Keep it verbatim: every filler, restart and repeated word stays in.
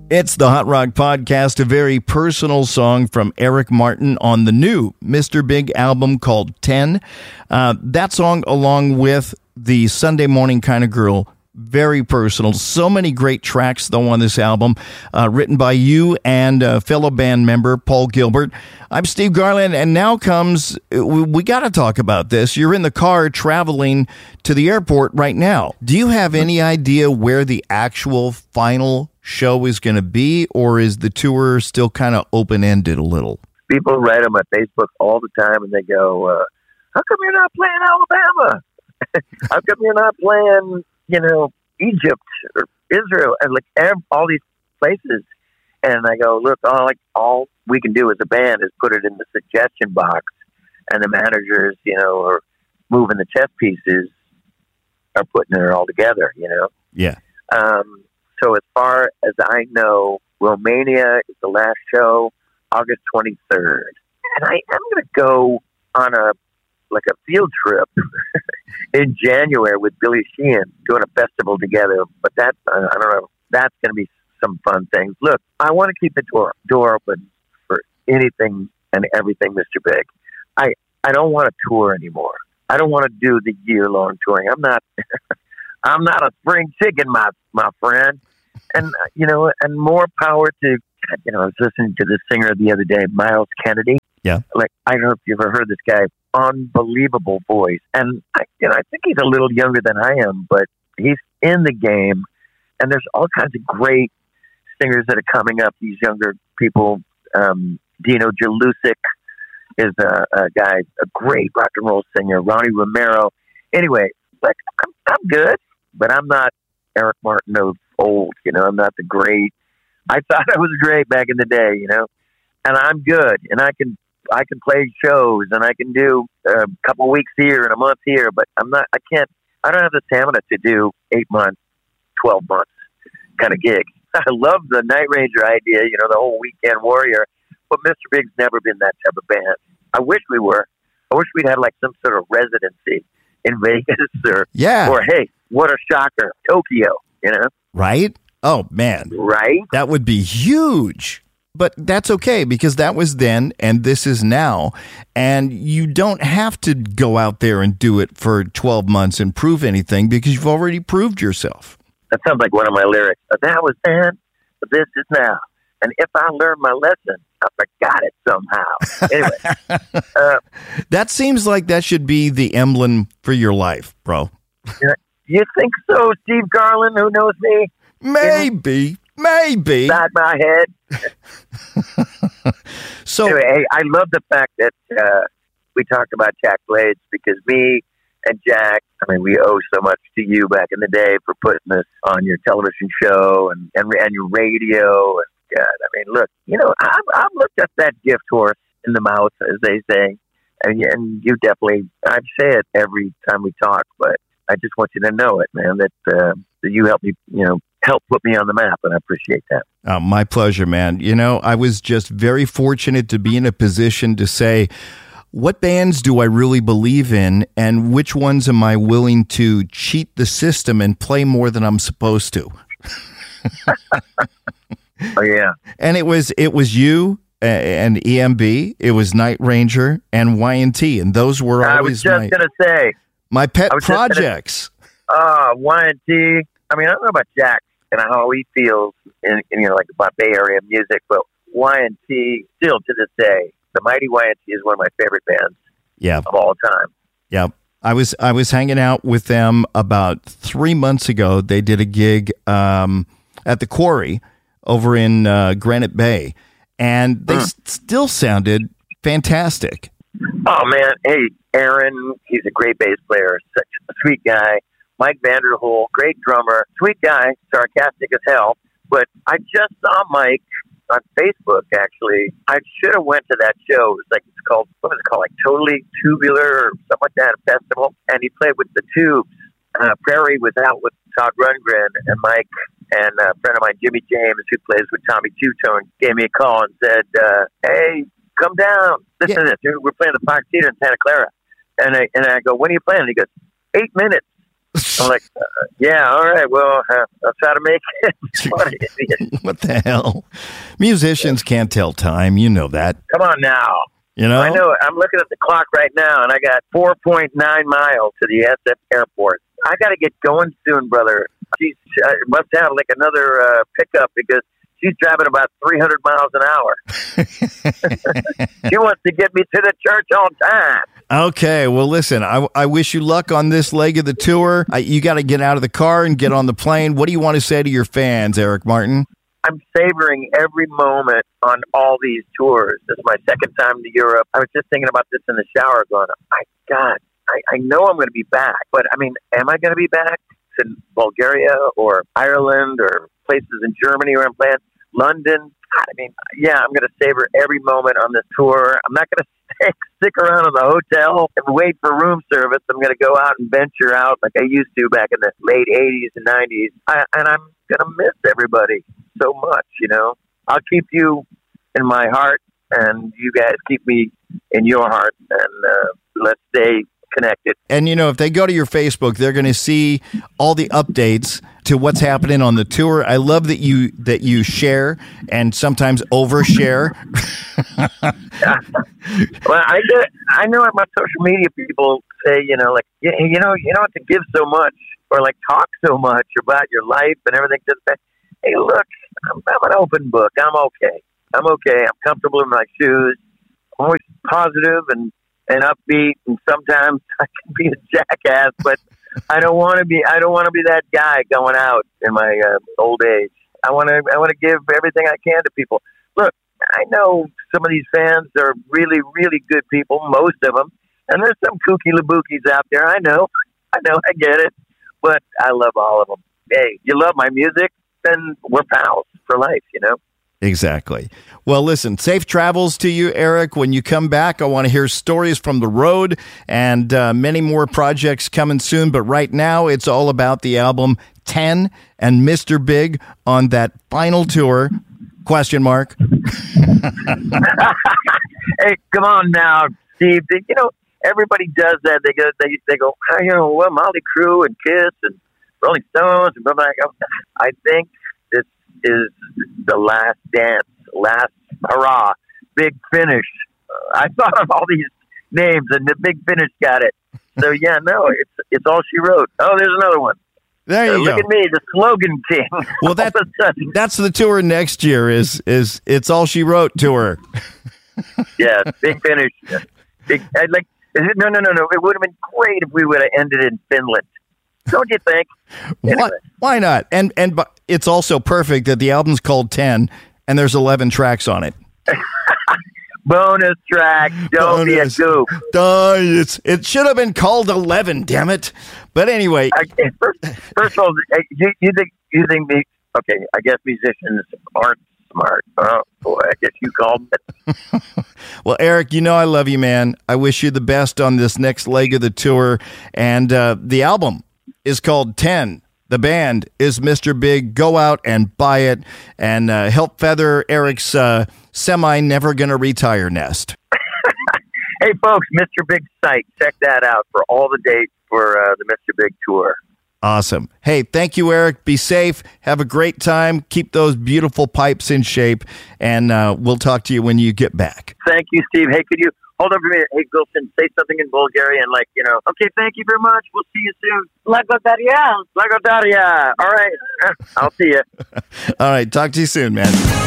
It's the Hot Rock Podcast, a very personal song from Eric Martin on the new Mister Big album called ten. Uh, that song, along with the Sunday Morning Kind of Girl, very personal. So many great tracks, though, on this album, uh, written by you and uh, fellow band member Paul Gilbert. I'm Steve Garland, and now comes, we, we got to talk about this. You're in the car traveling to the airport right now. Do you have any idea where the actual final show is going to be, or is the tour still kind of open-ended a little? People write them on Facebook all the time, and they go, uh, how come you're not playing Alabama? How come you're not playing, you know, Egypt or Israel, and like every, all these places? And I go, look, all like all we can do as a band is put it in the suggestion box, and the managers, you know, are moving the chess pieces, are putting it all together, you know. Yeah. Um, so as far as I know, Romania is the last show, August twenty-third, and I am going to go on a like a field trip in January with Billy Sheehan, doing a festival together. But that, uh, I don't know, that's going to be some fun things. Look, I want to keep the door, door open for anything and everything, Mister Big. I, I don't want to tour anymore. I don't want to do the year-long touring. I'm not, I'm not a spring chicken, my, my friend. And, you know, and more power to, you know, I was listening to this singer the other day, Miles Kennedy. Yeah. Like, I don't know if you've ever heard this guy. Unbelievable voice. And, I, you know, I think he's a little younger than I am, but he's in the game. And there's all kinds of great singers that are coming up, these younger people. Um, Dino Jalusic is a, a guy, a great rock and roll singer. Ronnie Romero. Anyway, like, I'm, I'm good, but I'm not Eric Martin of old, you know. I'm not the great. I thought I was great back in the day, you know. And I'm good, and I can I can play shows, and I can do a couple weeks here and a month here, but I'm not, I can't, I don't have the stamina to do eight months, twelve months kind of gig. I love the Night Ranger idea, you know, the whole weekend warrior, but Mister Big's never been that type of band. I wish we were. I wish we'd had like some sort of residency in Vegas or, yeah. or hey, what a shocker, Tokyo, you know? Right? Oh, man. Right? That would be huge. But that's okay, because that was then and this is now. And you don't have to go out there and do it for twelve months and prove anything, because you've already proved yourself. That sounds like one of my lyrics. That was then, but this is now. And if I learned my lesson, I forgot it somehow. Anyway. uh, that seems like that should be the emblem for your life, bro. You think so, Steve Garland, who knows me? Maybe. Maybe. Inside my head. So anyway, hey, I love the fact that uh, we talked about Jack Blades, because me and Jack, I mean, we owe so much to you back in the day for putting us on your television show and, and, and your radio. And God, I mean, look, you know, I've, I've looked at that gift horse in the mouth, as they say. And, and you definitely, I say it every time we talk, but I just want you to know it, man, that, uh, that you helped me, you know, help put me on the map, and I appreciate that. Oh, my pleasure, man. You know, I was just very fortunate to be in a position to say, what bands do I really believe in, and which ones am I willing to cheat the system and play more than I'm supposed to? Oh, yeah. And it was it was you and E M B, it was Night Ranger and Y and T, and those were always I was just my, gonna say my pet I was just projects. Ah, uh, Y and T. I mean, I don't know about Jack and how he feels in, in you know, like about Bay Area music, but Y and T still to this day, the mighty Y and T is one of my favorite bands yeah. of all time. Yeah. I was I was hanging out with them about three months ago. They did a gig um, at the Quarry over in uh, Granite Bay, and they mm. s- still sounded fantastic. Oh, man. Hey, Aaron, he's a great bass player, such a sweet guy. Mike Vanderhoel, great drummer, sweet guy, sarcastic as hell. But I just saw Mike on Facebook, actually. I should have went to that show. It was like, it's called, what was it called? Like Totally Tubular or something like that, a festival. And he played with the Tubes. Uh, Prairie was out with Todd Rundgren, and Mike and a friend of mine, Jimmy James, who plays with Tommy Two-Tone, gave me a call and said, uh, hey, come down. Listen yeah. to this. We're playing the Fox Theater in Santa Clara. And I, and I go, when are you playing? And he goes, eight minutes. I'm like, uh, yeah, all right, well, uh, I'll try to make it. What an idiot. What the hell? Musicians can't tell time. You know that. Come on now. You know? I know. I'm looking at the clock right now, and I got four point nine miles to the S F airport. I got to get going soon, brother. She uh, must have like another uh, pickup because she's driving about three hundred miles an hour. She wants to get me to the church on time. Okay, well, listen, I, I wish you luck on this leg of the tour. I, you got to get out of the car and get on the plane. What do you want to say to your fans, Eric Martin? I'm savoring every moment on all these tours. This is my second time to Europe. I was just thinking about this in the shower going, my God, I, I know I'm going to be back. But, I mean, am I going to be back in Bulgaria or Ireland or places in Germany where I'm playing? London? God, I mean, yeah, I'm going to savor every moment on this tour. I'm not going to stay, stick around in the hotel and wait for room service. I'm going to go out and venture out like I used to back in the late eighties and nineties. I, and I'm going to miss everybody so much, you know. I'll keep you in my heart, and you guys keep me in your heart, and uh, let's stay connected. And, you know, if they go to your Facebook, they're going to see all the updates to what's happening on the tour. I love that you that you share and sometimes overshare. Well, I get, I know my social media people say, you know, like, you, you know, you don't have to give so much or like talk so much about your life and everything. Just say, hey, look, I'm, I'm an open book. I'm okay. I'm okay. I'm comfortable in my shoes. I'm always positive and, and upbeat, and sometimes I can be a jackass, but I don't want to be. I don't want to be that guy going out in my uh, old age. I want to. I want to give everything I can to people. Look, I know some of these fans are really, really good people. Most of them, and there's some kooky labookies out there. I know. I know. I get it. But I love all of them. Hey, you love my music, then we're pals for life. You know. Exactly. Well, listen, safe travels to you, Eric. When you come back, I want to hear stories from the road and uh, many more projects coming soon. But right now, it's all about the album ten and Mister Big on that final tour. Question mark. Hey, come on now, Steve. You know, everybody does that. They go, they, they go, oh, you know, well, Motley Crue and Kiss and Rolling Stones and blah, blah, blah. I think this is the last dance, last hurrah, Big Finish. Uh, I thought of all these names, and the Big Finish got it. So yeah, no, it's it's all she wrote. Oh, there's another one. There you uh, go. Look at me, the slogan king. Well, that, that's the tour next year. Is is it's all she wrote tour? Yeah, Big Finish. Big. I'd like. No, no, no, no. It would have been great if we would have ended in Finland. Don't you think? Anyway. Why, why not? And and but it's also perfect that the album's called ten and there's eleven tracks on it. Bonus track. Don't Bonus. be a goof. Duh, it's, it should have been called eleven, damn it. But anyway. I, first, first of all, you, you think you think me? Okay, I guess musicians aren't smart. Oh boy, I guess you called it. Well, Eric, you know I love you, man. I wish you the best on this next leg of the tour. And uh, the album is called ten. The band is Mister Big. Go out and buy it and uh, help feather Eric's uh, semi-never-gonna-retire nest. Hey, folks, Mister Big's site. Check that out for all the dates for uh, the Mister Big tour. Awesome. Hey, thank you, Eric. Be safe. Have a great time. Keep those beautiful pipes in shape, and uh, we'll talk to you when you get back. Thank you, Steve. Hey, could you hold on for a minute? Hey, Wilson, say something in Bulgarian, like, you know, okay, thank you very much. We'll see you soon. Blagodaria. Blagodaria. All right. I'll see you. All right. Talk to you soon, man.